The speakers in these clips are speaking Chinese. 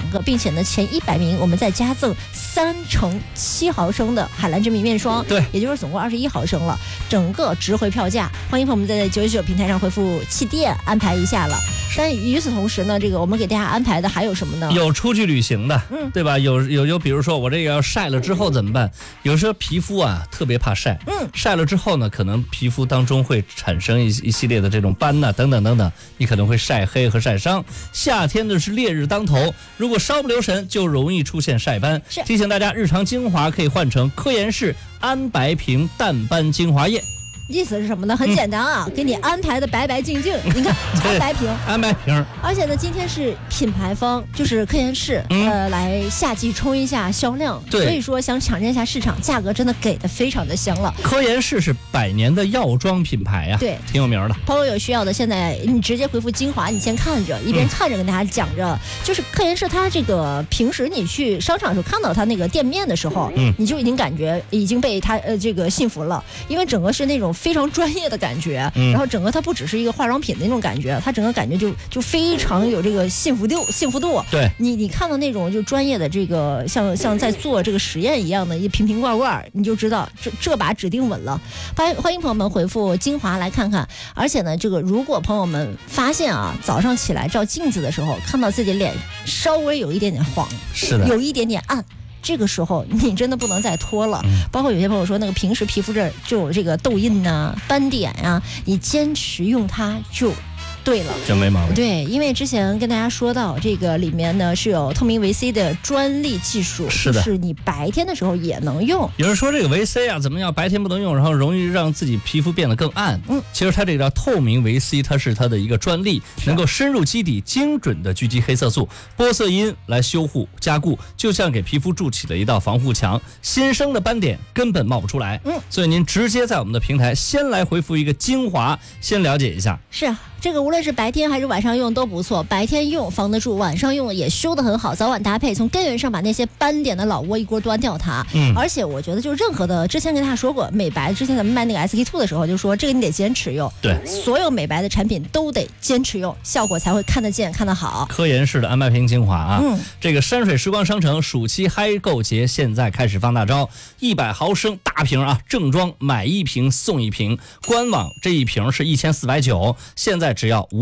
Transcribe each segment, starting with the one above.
个，并且呢前100名我们再加赠3乘7毫升的海蓝之谜面霜， 对， 也就是总共21毫升了，整个值回票价。欢迎朋友们在999平台上回复气垫安排一下了。但与此同时呢，这个我们给大家安排的还有什么呢？ 有出去旅行的，对吧？有，比如说我这个要晒了之后怎么办？有时候皮肤啊特别怕晒，晒了之后呢，可能皮肤当中会产生一系列的这种斑呐，等等等等，你可能会晒黑和晒伤。夏天的是烈日当头，如果稍不留神，就容易出现晒斑。提醒大家，日常精华可以换成科颜氏安白平淡斑精华液。 意思是什么呢？很简单啊，给你安排的白白净净。你看，安白瓶， 安白瓶。 而且呢，今天是品牌方，就是科颜氏，来夏季冲一下销量。 对， 所以说想抢占一下市场，价格真的给的非常的香了。 科颜氏是100年的药妆品牌呀， 对， 挺有名的。 朋友有需要的，现在你直接回复精华，你先看着，一边看着跟大家讲着，就是科颜氏它这个平时你去商场的时候看到它那个店面的时候，你就已经感觉已经被它这个信服了，因为整个是那种非常专业的感觉，然后整个它不只是一个化妆品的那种感觉，它整个感觉就非常有这个幸福度。对，你看到那种就专业的这个像在做这个实验一样的一瓶罐，你就知道这把指定稳了。欢迎朋友们回复精华来看看。而且呢，这个如果朋友们发现啊，早上起来照镜子的时候，看到自己脸稍微有一点点黄， 是的， 有一点点暗。这个时候你真的不能再拖了，包括有些朋友说那个平时皮肤这儿就有这个痘印呐、斑点啊，你坚持用它就对了， 真没毛病。 对，因为之前跟大家说到这个里面呢是有透明维 C 的专利技术， 是的， 就是你白天的时候也能用。 有人说这个维 C 啊怎么样，白天不能用，然后容易让自己皮肤变得更暗。其实它这个叫透明维 C， 它是它的一个专利，能够深入基底，精准的狙击黑色素、玻色因来修护加固，就像给皮肤筑起了一道防护墙，新生的斑点根本冒不出来。所以您直接在我们的平台先来回复一个精华，先了解一下。 是啊，这个无论是白天还是晚上用都不错，白天用防得住，晚上用也修得很好，早晚搭配，从根源上把那些斑点的老窝一锅端掉它。而且我觉得就任何的，之前跟大家说过，美白之前咱们卖那个 SK2 的时候就说这个你得坚持用， 对， 所有美白的产品都得坚持用，效果才会看得见看得好。 科颜氏的安白平精华啊，这个山水时光商城暑期嗨购节现在开始放大招，100毫升大瓶啊，正装买1瓶送1瓶，官网这一瓶是1490，现在只要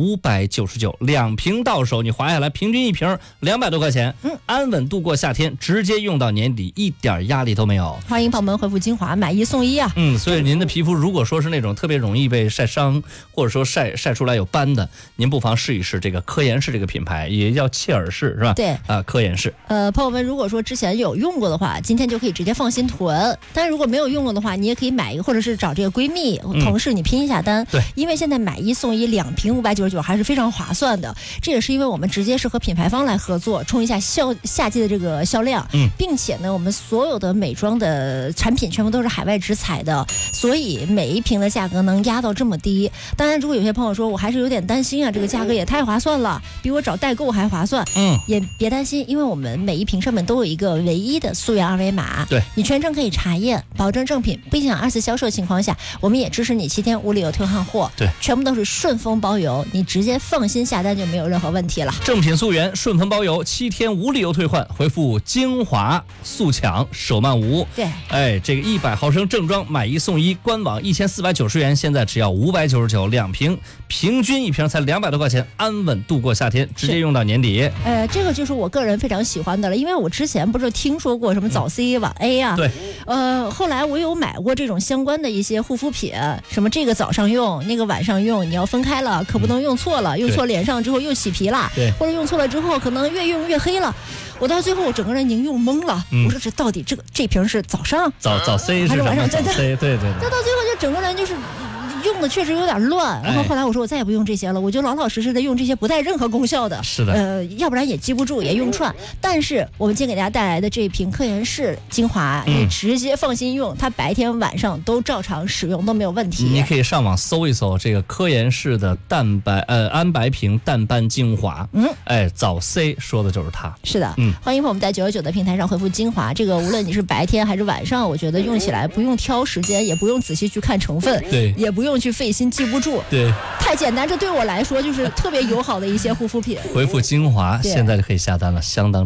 599，2瓶到手你划下来，平均一瓶200多块钱，安稳度过夏天，直接用到年底，一点压力都没有。 欢迎朋友们回复精华，买1送1啊。 所以您的皮肤如果说是那种特别容易被晒伤，或者说晒出来有斑的，您不妨试一试这个科颜氏这个品牌，也叫切尔氏是吧？ 对啊，科颜氏。 朋友们如果说之前有用过的话，今天就可以直接放心囤。但如果没有用过的话，你也可以买一个，或者是找这个闺蜜、同事你拼一下单。 对， 因为现在买1送1，2瓶599还是非常划算的。这也是因为我们直接是和品牌方来合作，冲一下夏季的这个销量。并且呢，我们所有的美妆的产品全部都是海外直采的，所以每一瓶的价格能压到这么低。当然，如果有些朋友说我还是有点担心啊，这个价格也太划算了，比我找代购还划算。也别担心，因为我们每一瓶上面都有一个唯一的溯源二维码， 对， 你全程可以查验，保证正品，不影响2次销售情况下，我们也支持你7天无理由退换货， 对， 全部都是顺丰包邮，你直接放心下单就没有任何问题了。 正品溯源，顺丰包邮，7天无理由退换，回复精华速抢手慢无。 对， 这个100毫升正装买1送1，官网1490元，现在只要599，2瓶，平均一瓶才200多块钱，安稳度过夏天，直接用到年底。 这个就是我个人非常喜欢的了，因为我之前不是听说过什么早 C 晚 A 啊， 对， 后来我有买过这种相关的一些护肤品，什么这个早上用，那个晚上用，你要分开了，可不能用错了，用错脸上之后又起皮了， 对， 或者用错了之后可能越用越黑了。我到最后我整个人已经用懵了，我说这到底这瓶是早上早 C 是什么？ 还是晚上？ 早 C， 对。 那到最后就整个人就是用的确实有点乱，然后后来我说我再也不用这些了，我就老老实实的用这些不带任何功效的， 是的， 要不然也记不住，也用串。但是我们今天给大家带来的这瓶科颜氏精华，你直接放心用，它白天晚上都照常使用都没有问题。 你可以上网搜一搜这个科颜氏的安白平淡斑精华，早 C 说的就是它。 是的，欢迎朋友们在999的平台上回复精华，这个无论你是白天还是晚上，我觉得用起来不用挑时间，也不用仔细去看成分， 对， 也不用去费心记不住， 对， 太简单，这对我来说就是特别友好的一些护肤品。 回复精华，现在就可以下单了，相当